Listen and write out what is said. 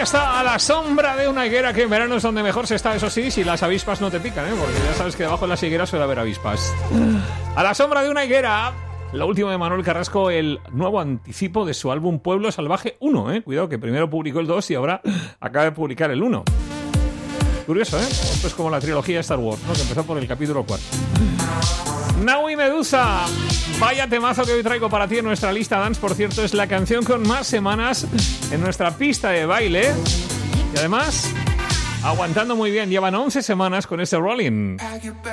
está, A la sombra de una higuera, que en verano es donde mejor se está, eso sí, si las avispas no te pican, porque ya sabes que debajo de las higueras suele haber avispas. A la sombra de una higuera, lo último de Manuel Carrasco, el nuevo anticipo de su álbum Pueblo Salvaje 1, Cuidado, que primero publicó el 2 y ahora acaba de publicar el 1. Curioso, Esto es como la trilogía de Star Wars, ¿no? Que empezó por el capítulo 4. Naui Medusa, vaya temazo que hoy traigo para ti en nuestra lista dance. Por cierto, es la canción con más semanas en nuestra pista de baile. Y además, aguantando muy bien. Llevan 11 semanas con este Rolling.